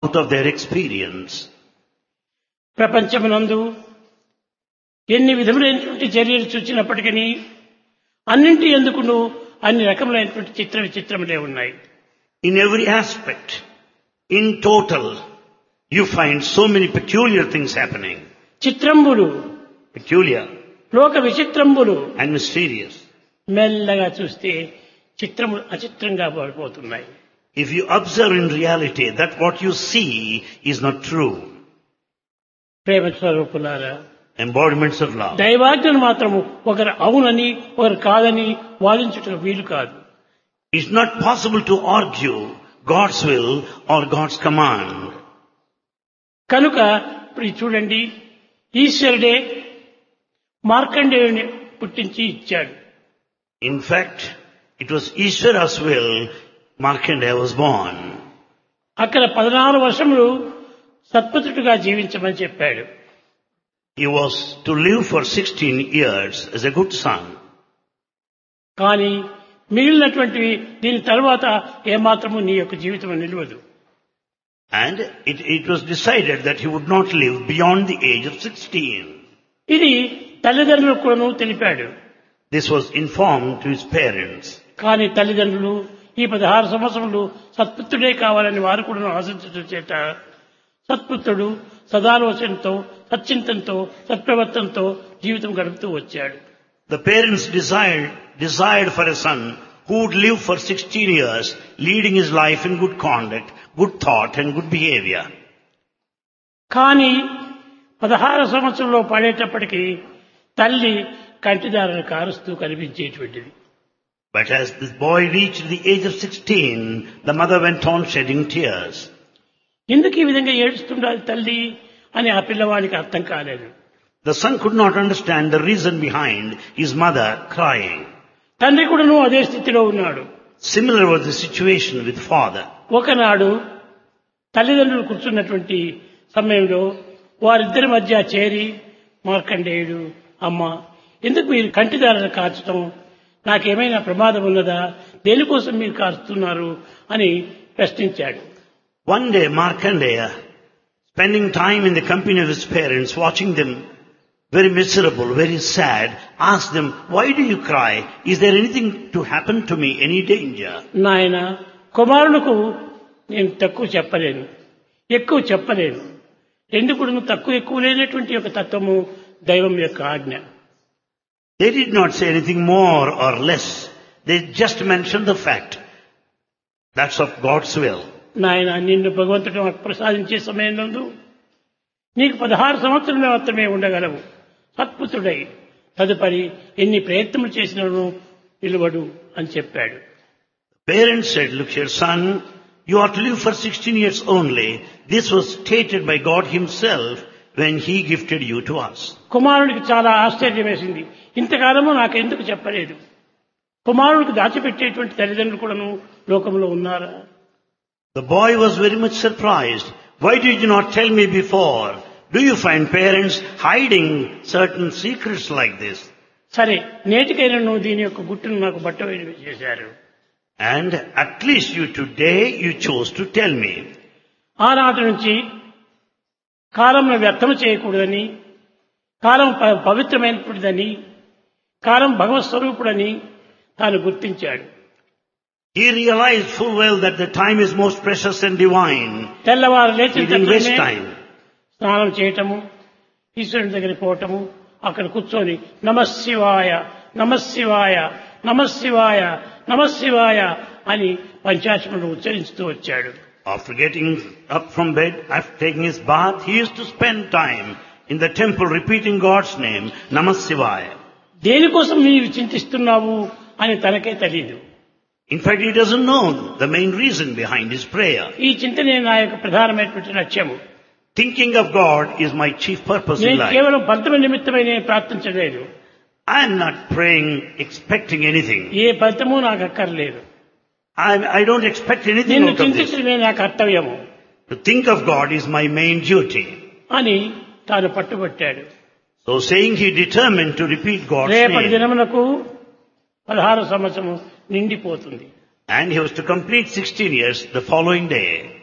out of their experience. ప్రపంచమునందు ఎన్ని విధములైనటువంటి చర్యలు చూచినప్పటికీ అన్నింటి ఎందుకును అన్ని రకములైనటువంటి చిత్ర విచిత్రములే ఉన్నాయి. In every aspect, in total, you find so many peculiar things happening. చిత్రంబులు, Peculiar లోక విచిత్రంబులు and mysterious. మెల్లగా చూస్తే చిత్రములు అచిత్రంగా పడిపోతున్నాయి. If you observe in reality that what you see is not true, ప్రేమ స్వరూపులారా, embodiments of love. దైవాజ్ఞను మాత్రము ఒకరు అవునని ఒకరు కాదని వాదించుట వీలు కాదు. It's not possible to argue God's will or God's command. కనుక ఇప్పుడు చూడండి, ఈశ్వరుడే మార్కండేయుని పుట్టించి ఇచ్చాడు. In fact, it was Ishvara's will Markandeya was born. అక్కడ 16 వర్షములు సత్పుత్రుడిగా జీవించమని చెప్పాడు. He was to live for 16 years as a good son. కానీ మిగిలినటువంటివి దీని తర్వాత ఏమాత్రము నీ యొక్క జీవితం నిలవదు. And it was decided that he would not live beyond the age of 16. ఇది తల్లిదండ్రులకు కూడాను తెలిపాడు. This was informed to his parents. కానీ తల్లిదండ్రులు ఈ 16 సంవత్సరములు సత్పుత్రుడే కావాలని వారు కూడా ఆశించడం చేత సత్పుత్రుడు సదాలోచనతో, సచ్చింతంతో, సత్ప్రవర్తనతో జీవితం గడుపుతూ వచ్చాడు. The parents desired for a son who would live for 16 years, leading his life in good conduct, good thought and good behavior. కానీ 16 సంవత్సరంలో పడేటప్పటికీ తల్లి కంటిదారులు కారుస్తూ కనిపించేటువంటిది. But as this boy reached the age of 16, the mother went on shedding tears. ఎందుకు ఈ విధంగా ఏడుస్తుండాలి తల్లి అని ఆ పిల్లవాడికి అర్థం కాలేదు. The son could not understand the reason behind his mother crying. తండ్రి కూడాను అదే స్థితిలో ఉన్నాడు. Similar was the situation with father. ఒకనాడు తల్లిదండ్రులు కూర్చున్నటువంటి సమయంలో వారిద్దరి మధ్య చేరి మార్కండేయుడు, అమ్మ ఎందుకు మీరు కంటిదారులు కార్చడం, నాకేమైనా ప్రమాదం ఉన్నదా, దేనికోసం మీరు కారుస్తున్నారు అని ప్రశ్నించాడు. One day Markandeya, spending time in the company of his parents, watching them very miserable, very sad, asked them, why do you cry? Is there anything to happen to me, any danger? నాయన, కుమారులకు నేను తక్కువ చెప్పలేను, ఎక్కువ చెప్పలేను. రెండు కూడా తక్కువ ఎక్కువ లేనటువంటి ఒక తత్వము దైవం యొక్క ఆజ్ఞ. They did not say anything more or less. They just mentioned the fact. That's of God's will. నాయన, నిన్ను భగవంతుడు నాకు ప్రసాదించే సమయంలో నీకు 16 సంవత్సరాలు మాత్రమే ఉండగలవు. సత్పుత్రుడై తదుపరి ఎన్ని ప్రయత్నములు చేసినను నిలబడు అని చెప్పాడు. Parents said, look here son, you are to live for 16 years only. This was stated by God himself when he gifted you to us. కుమారుడికి చాలా ఆశ్చర్యం వేసింది. ఇంతకాలము నాకెందుకు చెప్పలేదు? కుమారుడికి దాచిపెట్టేటువంటి తల్లిదండ్రులు కూడాను లోకంలో ఉన్నారా? The boy was very much surprised. Why did you not tell me before? Do you find parents hiding certain secrets like this? సరే, నేటికైనా నువ్వు దీని యొక్క గుట్టును నాకు బట్టవేడి చేశారు. And at least today you chose to tell me. ఆనాటి నుంచి కాలంను వ్యర్థం చేయకూడదని, కాలం పవిత్రమైనటువంటిదని, కాలం భగవత్ స్వరూపుడని తాను గుర్తించాడు. He realized full well that the time is most precious and divine. తెల్లవారు లేచిన He didn't waste time. స్నానం చేయటము, ఈశ్వరుని దగ్గరికి పోవటము, అక్కడ కూర్చొని నమశివాయ నమశివాయ నమశివాయ నమశివాయ అని పంచాక్షరములు ఉచ్చరిస్తూ వచ్చాడు. After getting up from bed, after taking his bath, he used to spend time in the temple repeating God's name, Namah Shivaya. దేనికోసం నీవు చింతిస్తున్నావు అని తనకే తెలియదు. In fact, he doesn't know the main reason behind his prayer. ఈ చింతనే నా యొక్క ప్రధానమైనటువంటి లక్ష్యము. Thinking of God is my chief purpose in నేను life. కేవలం ఫలితమ నిమిత్తమై నేను ప్రార్థించలేదు. I am not praying expecting anything. ఏ ఫలితము నాకు అక్కర్లేదు. I don't expect anything నిన్ను out of this. చింతించడమే నా కర్తవ్యము. To think of God is my main duty. అని తాను పట్టుబట్టాడు. So saying, he determined to repeat God's రేపటి name. దినమునకు 16 సంవత్సరము నిండిపోతుంది. And he was to complete 16 years the following day.